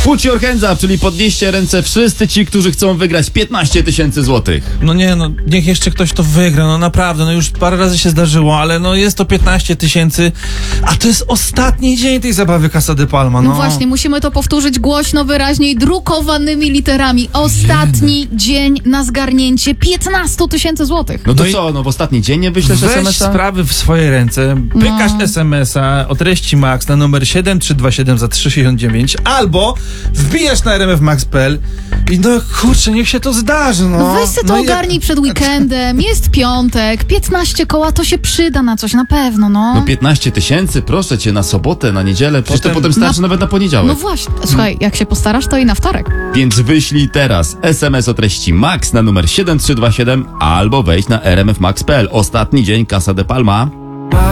Put your hands up, czyli podnieście ręce wszyscy ci, którzy chcą wygrać 15 000 złotych. No nie, no niech jeszcze ktoś to wygra, no naprawdę, no już parę razy się zdarzyło, ale no jest to 15 000, a to jest ostatni dzień tej zabawy Casa de Palma, no. No właśnie, musimy to powtórzyć głośno, wyraźniej, drukowanymi literami. Ostatni dzień na zgarnięcie 15 000 złotych. No to No i- co, no w ostatni dzień nie wyślesz Weź SMS-a? sprawy w swoje ręce, pykasz SMS-a o treści Max na numer 7327 za 379 albo wbijasz na rmfmax.pl i no kurczę, niech się to zdarzy, no. No weź se to No ogarnij przed weekendem, jest piątek, 15 koła to się przyda na coś, na pewno, no. No 15 000, proszę cię, na sobotę, na niedzielę, przecież to Potem- potem starczy nawet na poniedziałek. No właśnie, słuchaj, jak się postarasz, to i na wtorek. Więc wyślij teraz SMS o treści MAX na numer 7327 albo wejdź na rmfmax.pl. Ostatni dzień Casa de Palma.